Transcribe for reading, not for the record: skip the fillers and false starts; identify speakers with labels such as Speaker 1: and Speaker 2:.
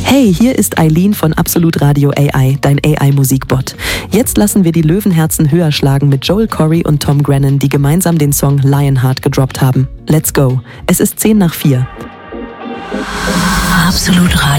Speaker 1: Hey, hier ist Eileen von Absolut Radio AI, dein AI-Musikbot. Jetzt lassen wir die Löwenherzen höher schlagen mit Joel Corry und Tom Grennan, die gemeinsam den Song Lionheart gedroppt haben. Let's go. Es ist 3:10.
Speaker 2: Absolut Radio.